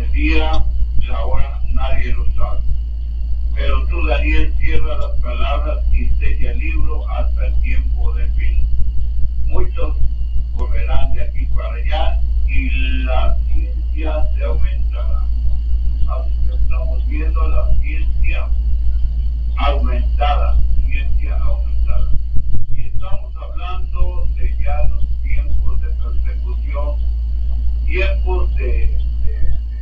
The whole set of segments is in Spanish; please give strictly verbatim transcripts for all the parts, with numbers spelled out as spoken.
El día, la hora, nadie lo sabe. Pero tú, Daniel, cierra las palabras y sella el libro hasta el tiempo del fin. Muchos correrán de aquí para allá y la ciencia se aumentará. Así que estamos viendo la ciencia aumentada, ciencia aumentada. Y estamos hablando de ya los tiempos de persecución, tiempos de, de,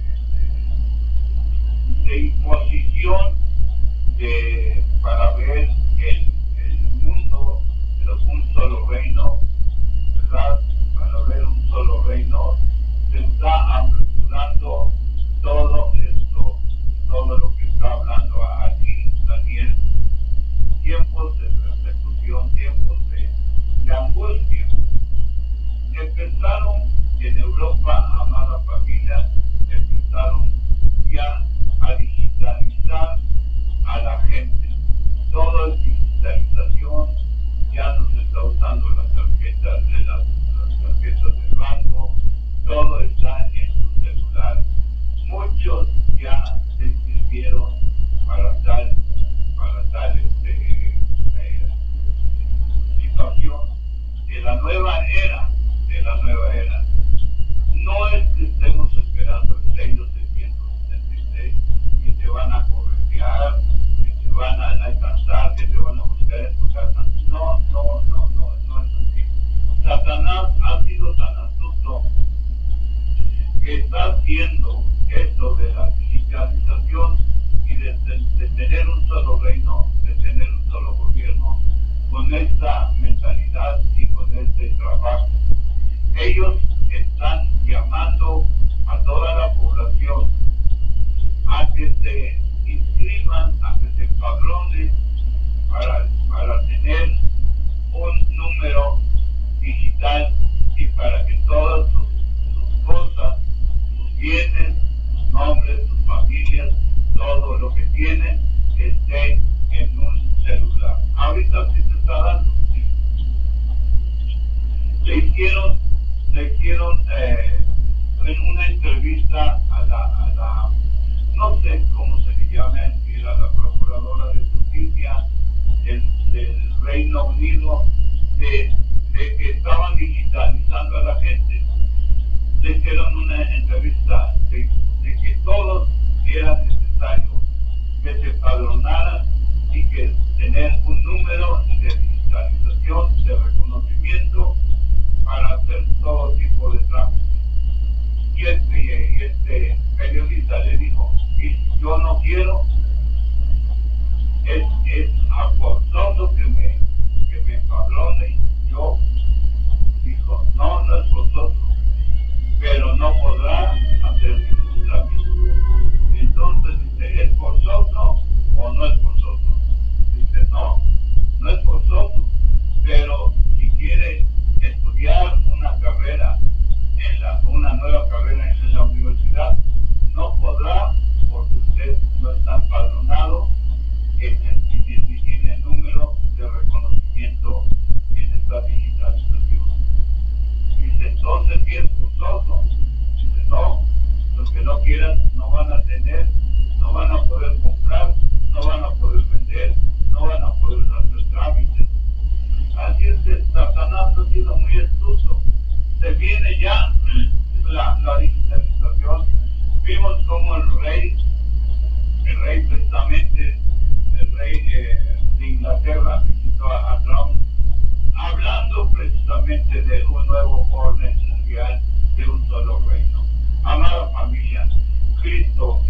de, de, de imposición de, para ver el, el mundo, un solo reino, ¿verdad? Para ver un solo reino, se está apresurando todo esto, todo lo que está hablando aquí Daniel, tiempos de persecución, tiempos de, de angustia. Empezaron en Europa, amada familia, empezaron ya a digitalizar a la gente. Todo es digitalización, ya no se está usando las tarjetas de las, las tarjetas del banco, todo está en su celular. Muchos ya se inscribieron para tal, para tal este, eh, situación de la nueva era, de la nueva era. No es que estemos esperando el sello seiscientos setenta y seis, que te van a corretear, que te van a alcanzar, que te van a buscar en tu casa. No, no, no, no, no es así. Satanás ha sido tan astuto que está haciendo esto de la digitalización y de, de, de tener un solo reino, de tener un solo gobierno, con esta mentalidad y con este trabajo. Ellos están llamando a toda la población a que se inscriban, a que se empadronen para, para tener un número digital y para que todas sus, sus cosas, sus bienes, sus nombres, sus familias, todo lo que tienen esté en un celular. Ahorita sí se está dando. Le hicieron, le hicieron eh, en una entrevista a la, a la, no sé cómo se le llama, era la procuradora de justicia del, del Reino Unido, de, de que estaban digitalizando a la gente. Le hicieron una entrevista de, de que todos era necesario que se empadronaran y que tener un número de digitalización, de reconocimiento para hacer todo tipo de trámites. Y este, y este periodista le dijo, y si yo no quiero, es, es forzoso que me, que me empadrone. Yo dijo, no, no es forzoso, pero no podrá hacer ningún trámite. Entonces dice, ¿es forzoso o no es forzoso? Dice, no, no es forzoso, pero si quiere estudiar una carrera, en la, una nueva carrera en la universidad, no podrá porque usted no está empadronado ni tiene el número de reconocimiento en esta digitalización. Dice, entonces si es forzoso. Dice, no, los que no quieran no van a tener, no van a poder comprar, no van a poder vender, no van a poder hacer trámites. Así es que Satanás ha sido muy astuto. Se viene ya la, la digitalización. Vimos como el rey, el rey precisamente, el rey eh, de Inglaterra visitó a, a Trump, hablando precisamente de un nuevo orden mundial, de un solo reino. Amada familia, Cristo